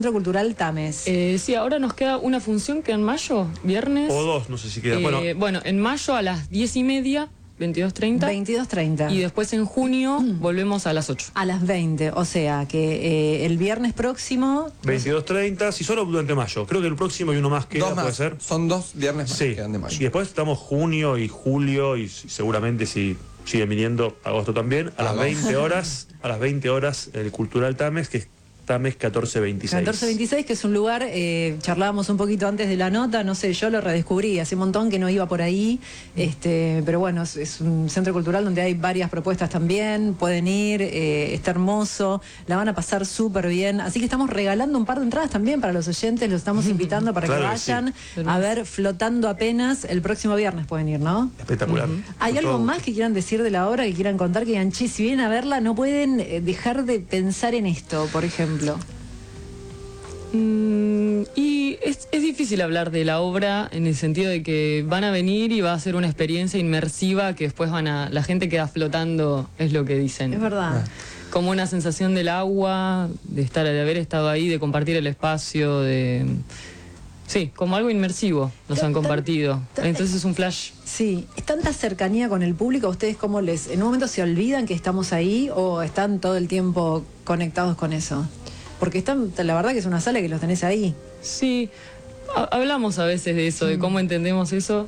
Centro Cultural Tames. Sí, ahora nos queda una función que en mayo, viernes. O dos, no sé si queda. Bueno, en mayo a las 10:30, 22:30. 22:30. Y después en junio volvemos a las 8. A las 20, o sea que el viernes próximo... 22:30, si solo durante mayo. Creo que el próximo y uno más queda, puede ser. Son 2 viernes más que quedan de mayo. Y después estamos junio y julio y seguramente si siguen viniendo agosto también, a las 20 horas, el Cultural Tames, que es Tames 1426. 1426, que es un lugar, charlábamos un poquito antes de la nota, no sé, yo lo redescubrí, hace un montón que no iba por ahí, pero bueno, es un centro cultural donde hay varias propuestas también, pueden ir, está hermoso, la van a pasar súper bien, así que estamos regalando un par de entradas también para los oyentes, los estamos invitando para que vayan a ver Flotando Apenas, el próximo viernes pueden ir, ¿no? Espectacular. ¿Hay algo más que quieran decir de la obra, que quieran contar, que digan, che, si vienen a verla no pueden dejar de pensar en esto, por ejemplo? Y es difícil hablar de la obra en el sentido de que van a venir y va a ser una experiencia inmersiva que después la gente queda flotando, es lo que dicen. Es verdad. Como una sensación del agua, de haber estado ahí, de compartir el espacio, sí, como algo inmersivo nos han compartido. Entonces es un flash. Sí, ¿es tanta cercanía con el público? ¿Ustedes cómo en un momento se olvidan que estamos ahí o están todo el tiempo conectados con eso? Porque la verdad que es una sala que los tenés ahí. Sí, hablamos a veces de eso, de cómo entendemos eso.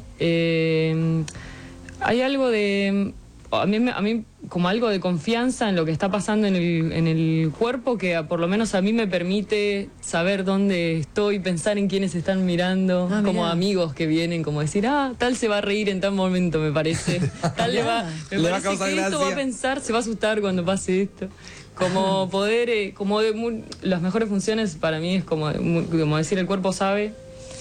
Hay algo de... A mí como algo de confianza en lo que está pasando en el cuerpo, que por lo menos a mí me permite saber dónde estoy, pensar en quiénes están mirando, como amigos que vienen, como decir, tal se va a reír en tal momento, me parece. Tal me parece que esto va a pensar, se va a asustar cuando pase esto. Como poder, las mejores funciones para mí es como decir, el cuerpo sabe.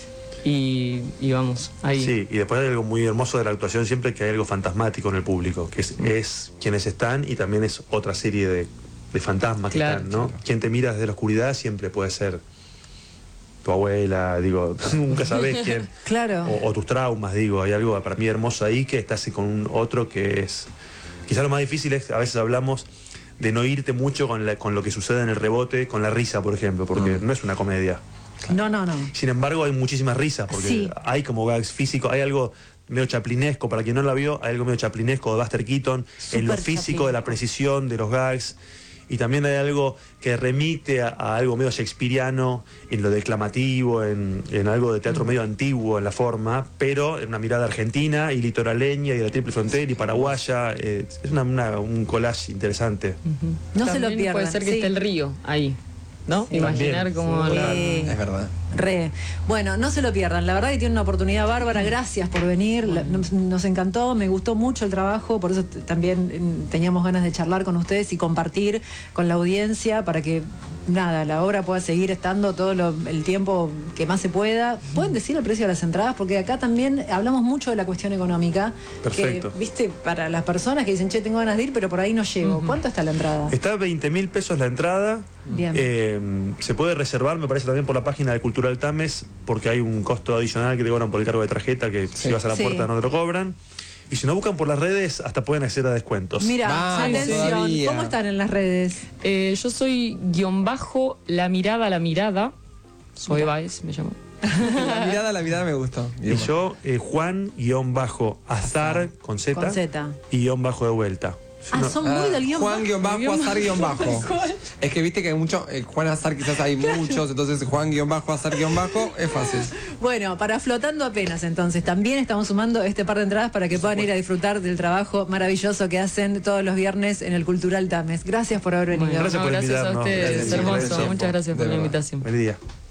Y vamos, ahí. Sí, y después hay algo muy hermoso de la actuación siempre, que hay algo fantasmático en el público, que es quienes están y también es otra serie de fantasmas que están, ¿no? Quien te mira desde la oscuridad siempre puede ser tu abuela, digo, nunca sabés quién. Claro. O tus traumas, digo, hay algo para mí hermoso ahí que estás con un otro que es... Quizás lo más difícil es, a veces hablamos de no irte mucho con lo que sucede en el rebote, con la risa, por ejemplo, porque no es una comedia. No. Sin embargo, hay muchísimas risas, porque hay como gags físicos, hay algo medio chaplinesco, para quien no la vio, hay algo medio chaplinesco de Buster Keaton, en lo físico, de la precisión de los gags, y también hay algo que remite a algo medio shakespeariano, en lo declamativo, en algo de teatro medio antiguo en la forma, pero en una mirada argentina y litoraleña y de la triple frontera y paraguaya, es un collage interesante. No se lo pierdan. Puede ser que esté el río ahí, ¿no? Imaginar cómo... Es verdad. Bueno, no se lo pierdan, la verdad que tienen una oportunidad bárbara, gracias por venir, nos encantó, me gustó mucho el trabajo, por eso también teníamos ganas de charlar con ustedes y compartir con la audiencia para que la obra pueda seguir estando todo el tiempo que más se pueda. ¿Pueden decir el precio de las entradas? Porque acá también hablamos mucho de la cuestión económica. Perfecto. Que, viste, para las personas que dicen, che, tengo ganas de ir, pero por ahí no llego. ¿Cuánto está la entrada? Está 20.000 pesos la entrada. Bien. Se puede reservar, me parece, también por la página de Cultural Tames, porque hay un costo adicional que te cobran por el cargo de tarjeta, que si vas a la puerta no te lo cobran. Y si no buscan por las redes, hasta pueden acceder a descuentos. Mira, atención, ¿cómo están en las redes? Yo soy _la mirada. Soy Baez, me llamo. La mirada me gustó. Y yo, Juan_Azar con Z. Y _ de vuelta. Son muy del guión Juan_Azar_. Es que viste que hay mucho, Juan Azar quizás hay muchos, entonces Juan_Azar_ es fácil. Bueno, para Flotando Apenas entonces, también estamos sumando este par de entradas para que puedan ir a disfrutar del trabajo maravilloso que hacen todos los viernes en el Cultural Tames. Gracias por haber venido. Gracias por gracias invitarnos. a ustedes, hermoso. Muchas gracias por la invitación. Buen día.